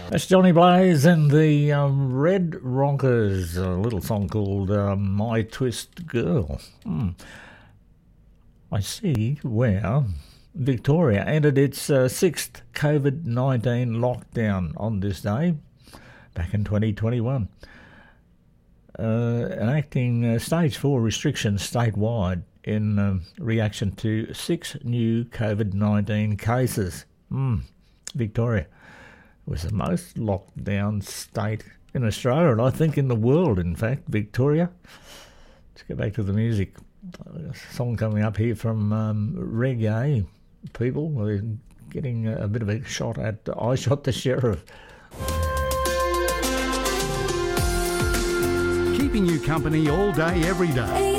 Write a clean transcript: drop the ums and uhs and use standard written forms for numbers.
That's Johnny Blaze and the Red Rockers, a little song called My Twist Girl. I see where Victoria entered its sixth COVID-19 lockdown on this day, back in 2021, enacting Stage 4 restrictions statewide in reaction to 6 new COVID-19 cases. Victoria was the most locked down state in Australia, and I think in the world, in fact, Victoria. Let's get back to the music. A song coming up here from reggae people. We're getting a bit of a shot at I Shot the Sheriff. Keeping you company all day, every day.